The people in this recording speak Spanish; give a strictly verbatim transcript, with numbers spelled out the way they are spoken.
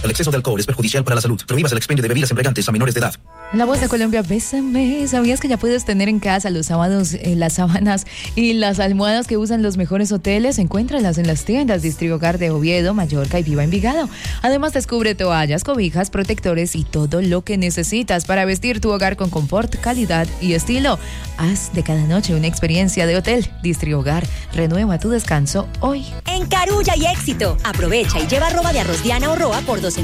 El exceso de alcohol es perjudicial para la salud. Prohíbas el expendio de bebidas embriagantes a menores de edad. La Voz de Colombia, bésame. ¿Sabías que ya puedes tener en casa los sábados eh, las sábanas y las almohadas que usan los mejores hoteles? Encuéntralas en las tiendas Distrihogar de Oviedo, Mallorca y Viva Envigado. Además, descubre toallas, cobijas, protectores y todo lo que necesitas para vestir tu hogar con confort, calidad y estilo. Haz de cada noche una experiencia de hotel. Distrihogar, renueva tu descanso hoy. En Carulla y Éxito, aprovecha y lleva ropa de Arroz Diana o Roa por doce